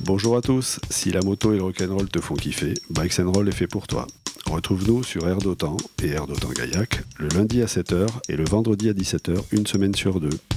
Bonjour à tous, si la moto et le rock'n'roll te font kiffer, Bikes & Roll est fait pour toi. Retrouve-nous sur Air d'Otan et Air d'Otan Gaillac le lundi à 7h et le vendredi à 17h, une semaine sur deux.